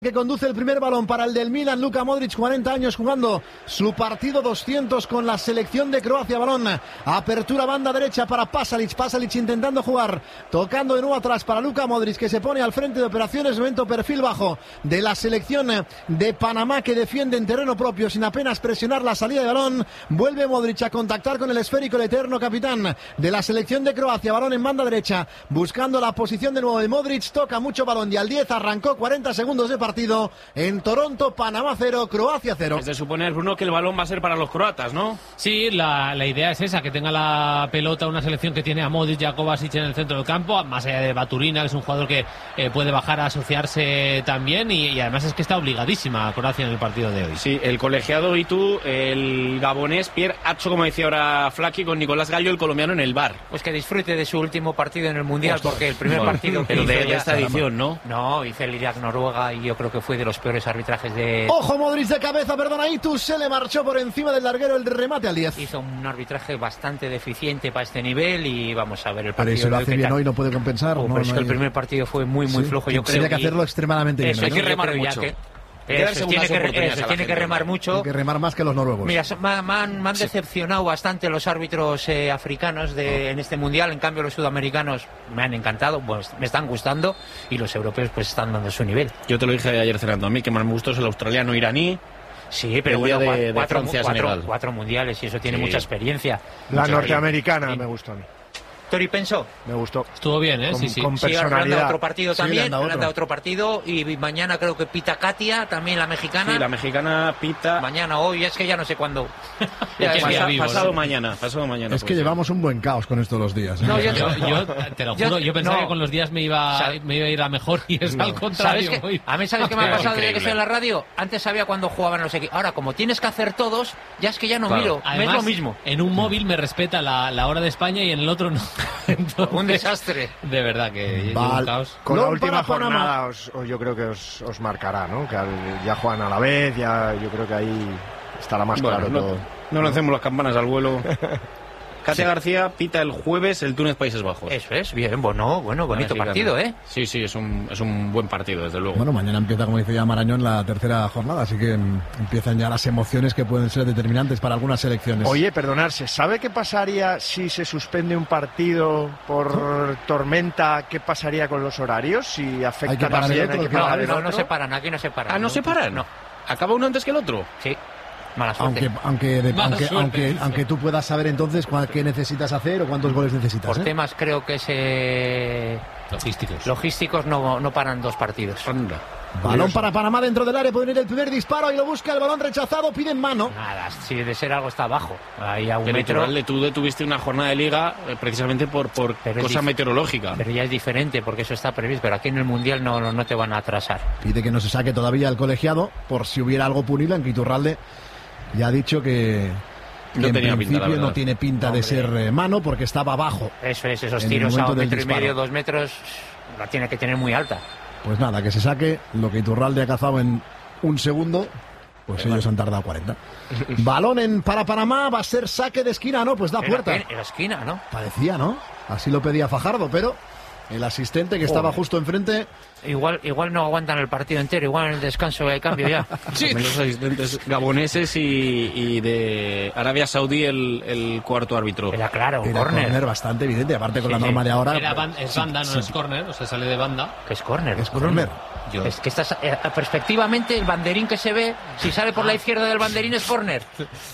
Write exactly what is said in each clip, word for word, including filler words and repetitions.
Que conduce el primer balón para el del Milan, Luka Modric, cuarenta años jugando su partido doscientos con la selección de Croacia. Balón, apertura banda derecha para Pasalic, Pasalic intentando jugar, tocando de nuevo atrás para Luka Modric, que se pone al frente de operaciones, momento perfil bajo de la selección de Panamá, que defiende en terreno propio sin apenas presionar la salida de balón. Vuelve Modric a contactar con el esférico, el eterno capitán de la selección de Croacia. Balón en banda derecha, buscando la posición de nuevo de Modric, toca mucho balón y al diez arrancó cuarenta segundos de partido. Partido en Toronto, Panamá cero, Croacia cero. Es de suponer, Bruno, que el balón va a ser para los croatas, ¿no? Sí, la, la idea es esa, que tenga la pelota una selección que tiene a Modric y a Kovacic en el centro del campo, más allá de Baturina, que es un jugador que eh, puede bajar a asociarse también, y, y además es que está obligadísima a Croacia en el partido de hoy. Sí, el colegiado y tú, el gabonés Pierre Hacho, como decía ahora Flaky, con Nicolás Gallo, el colombiano, en el bar. Pues que disfrute de su último partido en el Mundial, Ostras. porque el primer bueno, partido que pero hizo de, ya, de esta edición, ¿no? No, hizo el Irak-Noruega y yo creo que fue de los peores arbitrajes de... Ojo, Modric de cabeza, perdona, Itu se le marchó por encima del larguero el remate al diez. Hizo un arbitraje bastante deficiente para este nivel y vamos a ver el partido. Pero si lo hace bien hoy no puede compensar. Oh, no, pero es no que hay... el primer partido fue muy muy sí, flojo, yo creo. Tenía que hacerlo extremadamente bien. Eso, ¿no? hay que remar mucho. Que... Eso, tiene que, eso, tiene que remar mucho. Tiene que remar más que los noruegos. Mira, me han, me han decepcionado sí. bastante los árbitros eh, africanos de, oh. en este mundial. En cambio, los sudamericanos me han encantado, pues me están gustando, y los europeos pues están dando su nivel. Yo te lo dije ayer cenando. A mí que más me gustó es el australiano iraní. Sí, pero bueno, de, cuatro, de Francia, cuatro, cuatro, cuatro mundiales y eso tiene sí. mucha experiencia. La mucha norteamericana sí. me gustó a mí. Tori pensó. Me gustó. Estuvo bien, ¿eh? Con, sí, sí. Con sí, personalidad. Le han dado otro partido sí, también. Le han dado otro partido. Y mañana creo que pita Katia, también la mexicana. Sí, la mexicana pita. Mañana, hoy, es que ya no sé cuándo. ya es pasa, vivo, pasado ¿no? mañana, pasado mañana. Es que llevamos un buen caos con esto los días. ¿eh? No, yo, yo, yo te lo juro, yo, yo pensaba no. que con los días me iba, me iba a ir a mejor y es no. al contrario. ¿Sabes qué? A mí, ¿sabes qué me ha pasado desde que estoy en la radio? Antes sabía cuándo jugaban los equipos. Ahora, como tienes que hacer todos, ya es que ya no claro. miro. Además, es lo mismo. En un móvil me respeta la, la hora de España y en el otro no. Entonces, un desastre. De verdad que Val, un caos. Con no, la última jornada os, os, yo creo que os, os marcará, ¿no? Que ya juegan a la vez, ya yo creo que ahí estará más bueno, claro no, todo. No lancemos las campanas al vuelo. Katia sí. García pita el jueves el Túnez Países Bajos. Eso es, bien, bueno, bueno, bonito ah, partido, ¿eh? Sí, sí, es un, es un buen partido, desde luego. Bueno, mañana empieza, como dice ya Marañón, la tercera jornada, así que um, empiezan ya las emociones que pueden ser determinantes para algunas selecciones. Oye, perdonarse, ¿sabe qué pasaría si se suspende un partido por ¿Oh? tormenta? ¿Qué pasaría con los horarios? Si afecta hay que parar también, el otro, hay que no, parar no, el no, otro. no se paran, aquí no se paran. ¿Ah, no, no se paran? No. ¿Acaba uno antes que el otro? Sí. Mala suerte. Aunque, aunque, de, Mala aunque, suerte, aunque, aunque tú puedas saber entonces cuál, qué necesitas hacer o cuántos goles necesitas. Por ¿eh? temas creo que se... Logísticos. Logísticos no, no paran dos partidos. Anda. Balón para Panamá dentro del área, puede ir el primer disparo y lo busca, el balón rechazado, pide en mano. Nada, si de ser algo está abajo. Ahí a un Pero metro. Iturralde, tú detuviste una jornada de liga eh, precisamente por, por cosa meteorológica. Pero ya es diferente porque eso está previsto, pero aquí en el Mundial no, no, no te van a atrasar. Pide que no se saque todavía el colegiado por si hubiera algo punible, en que Iturralde ya ha dicho que... Que no en tenía principio pinta, no tiene pinta no, de ser eh, mano porque estaba abajo. Eso es, esos tiros a un metro y medio, dos metros, la tiene que tener muy alta. Pues nada, que se saque lo que Iturralde ha cazado en un segundo, pues ellos han tardado cuarenta. Balón en, para Panamá, va a ser saque de esquina, ¿no? Pues da puerta. En la esquina, ¿no? Parecía, ¿no? Así lo pedía Fajardo, pero el asistente que estaba justo enfrente... Igual, igual no aguantan el partido entero, igual en el descanso hay cambio ya. Sí. Los asistentes gaboneses y, y de Arabia Saudí el, el cuarto árbitro. Era claro, Era córner. córner bastante evidente, aparte con sí, la norma sí. de ahora. Era ban es banda, sí, no sí. es córner, o sea, sale de banda. ¿Qué es córner? Es córner. Yo. Es que estás, eh, perspectivamente el banderín que se ve, si sale por la izquierda del banderín es córner.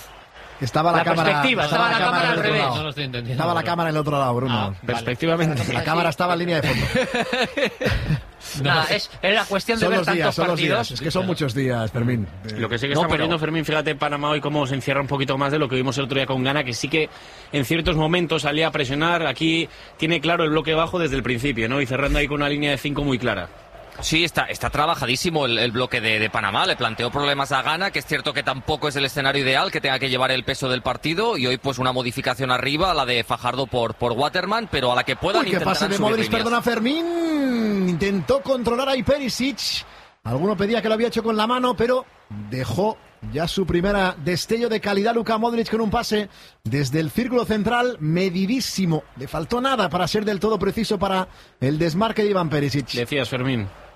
Estaba la, la cámara, perspectiva, estaba, estaba la, la cámara al revés. No lo estoy entendiendo. Estaba la cámara en el otro lado, Bruno. Ah, perspectivamente. Vale. La cámara estaba en línea de fondo. No, Nada, es, es la cuestión de son ver los tantos días, son partidos. Los días. Es que son muchos días, Fermín. Lo que sí que no, estamos pero... viendo, Fermín, fíjate en Panamá hoy cómo se encierra un poquito más de lo que vimos el otro día con Ghana, que sí que en ciertos momentos salía a presionar. Aquí tiene claro el bloque bajo desde el principio, ¿no? Y cerrando ahí con una línea de cinco muy clara. Sí, está, está trabajadísimo el, el bloque de, de Panamá. Le planteó problemas a Ghana, que es cierto que tampoco es el escenario ideal, que tenga que llevar el peso del partido. Y hoy, pues, una modificación arriba, la de Fajardo por, por Waterman, pero a la que puedan Uy, que pase de Modric, perdona, Fermín. Intentó controlar a Perisic. Alguno pedía que lo había hecho con la mano, pero dejó ya su primera destello de calidad Luka Modric con un pase desde el círculo central medidísimo. Le faltó nada para ser del todo preciso para el desmarque de Ivan Perisic. Decías, Fermín.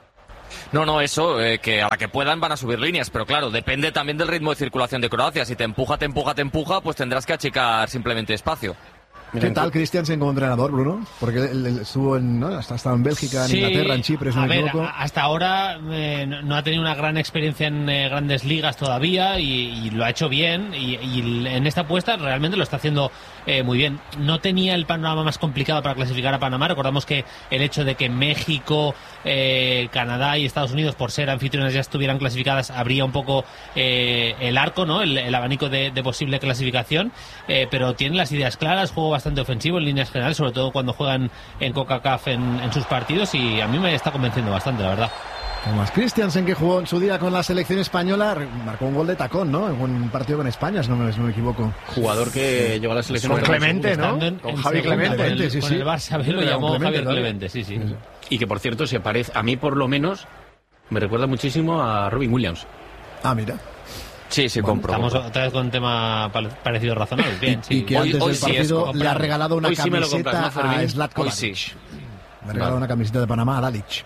No, no, eso, eh, que a la que puedan van a subir líneas, pero claro, depende también del ritmo de circulación de Croacia. Si te empuja, te empuja, te empuja, pues tendrás que achicar simplemente espacio. ¿Qué tal Christiansen como entrenador, Bruno? Porque él, él estuvo en, ¿no? hasta estado en Bélgica, en Sí, Inglaterra, en Chipre, si no a me ver, equivoco. a- hasta ahora eh, no, no ha tenido una gran experiencia en eh, grandes ligas todavía y, y lo ha hecho bien y, y en esta apuesta realmente lo está haciendo eh, muy bien. No tenía el panorama más complicado para clasificar a Panamá. Recordamos que el hecho de que México, eh, Canadá y Estados Unidos, por ser anfitriones, ya estuvieran clasificadas, abría un poco eh, el arco, ¿no? el, el abanico de, de posible clasificación, eh, pero tienen las ideas claras, juego bastante ofensivo en líneas generales, sobre todo cuando juegan en CONCACAF en, en sus partidos, y a mí me está convenciendo bastante, la verdad. Thomas Christiansen, que jugó en su día con la selección española, marcó un gol de tacón, ¿no? En un partido con España, si no me, si no me equivoco. Jugador que llegó a la selección Con Clemente, ¿no? Estando en- Con en Javi segunda, Clemente. con el, Clemente, sí, con sí. el Barça B, lo Con llamó Clemente Javier todavía. Clemente, sí, sí. y que por cierto se parece, a mí por lo menos, me recuerda muchísimo a Robin Williams. Ah, mira. Sí, sí, compro. Estamos compro. otra vez con un tema pal- parecido razonable. Bien, Y, sí. y que Hoy- antes hoy del sí es partido le ha comprable. regalado una Hoy sí me lo camiseta compras, ¿no, Fermín? a Zlatko Hoy sí. Dalic. Le ha regalado una camiseta de Panamá a Dalic.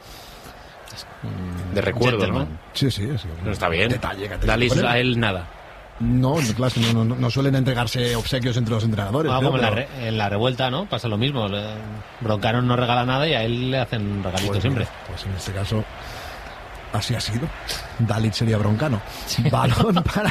De recuerdo, Gentleman. ¿no? Sí, sí, sí. No está bien. Detalle que te Dale ponen. a él nada. No, no, claro, no, no, no suelen entregarse obsequios entre los entrenadores. Ah, creo, como en la, pero- re- en la revuelta, ¿no? Pasa lo mismo. Le- Broncano no regala nada y a él le hacen regalitos Pues, siempre. pues en este caso así ha sido. Dalic sería broncano. Balón para,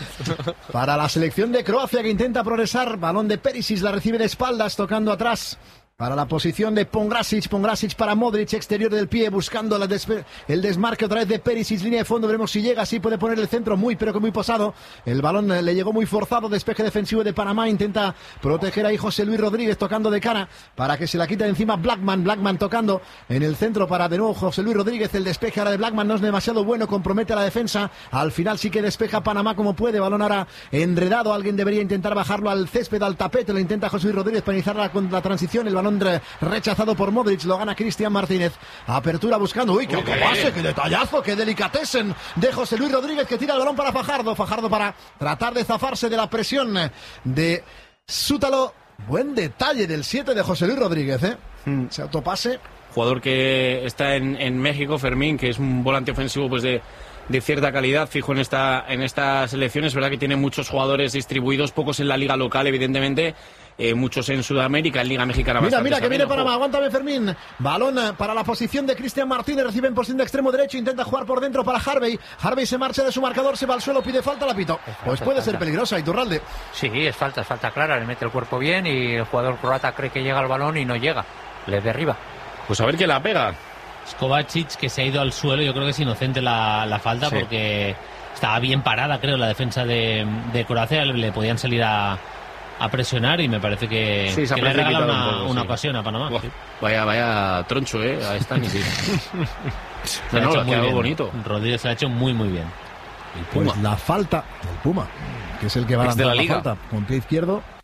para la selección de Croacia, que intenta progresar. Balón de Perisic, la recibe de espaldas, tocando atrás. Para la posición de Pongrasic, Pongrasic para Modric, exterior del pie, buscando la despe- el desmarque otra vez de Perisic, línea de fondo, veremos si llega, sí puede poner el centro muy, pero que muy posado. El balón eh, le llegó muy forzado, despeje defensivo de Panamá, intenta proteger ahí José Luis Rodríguez, tocando de cara, para que se la quite de encima Blackman, Blackman tocando en el centro para de nuevo José Luis Rodríguez, el despeje ahora de Blackman no es demasiado bueno, compromete a la defensa, al final sí que despeja Panamá como puede, balón ahora enredado, alguien debería intentar bajarlo al césped, al tapete, lo intenta José Luis Rodríguez para iniciar la, con la transición, el balón rechazado por Modric, lo gana Cristian Martínez. Apertura buscando, uy, qué pase, qué detallazo, qué delicatessen de José Luis Rodríguez, que tira el balón para Fajardo, Fajardo para tratar de zafarse de la presión de Sútalo. Buen detalle del siete de José Luis Rodríguez, ¿eh? Ese autopase. Jugador que está en, en México, Fermín, que es un volante ofensivo pues de, de cierta calidad, fijo en esta, en esta selección. Es verdad que tiene muchos jugadores distribuidos, pocos en la liga local, evidentemente. Eh, muchos en Sudamérica, en Liga Mexicana. Mira, bastantes mira, que viene también, Panamá, ojo. aguántame Fermín. Balón eh, para la posición de Cristian Martínez, recibe en posición de extremo derecho, intenta jugar por dentro para Harvey. Harvey se marcha de su marcador, se va al suelo, pide falta, la pito. Pues puede ser peligrosa, Iturralde. Sí, es falta, es falta clara, le mete el cuerpo bien y el jugador croata cree que llega al balón y no llega, le derriba. Pues a ver quién la pega. Kovacic, que se ha ido al suelo, yo creo que es inocente la, la falta, Sí. porque estaba bien parada, creo, la defensa de, de Croacia, le, le podían salir a, a presionar y me parece que, Sí, se ha que le regala precipitado una, un poco, una sí. ocasión a Panamá. Buah, Sí. vaya, vaya troncho, ¿eh? A Stani, sí. Se No, lo ha no, hecho lo ha muy quedado bien. bonito. Rodríguez se lo ha hecho muy, muy bien. Pues la falta del Puma, que es el que va a Ex de lanzar la la Liga. falta con pie izquierdo.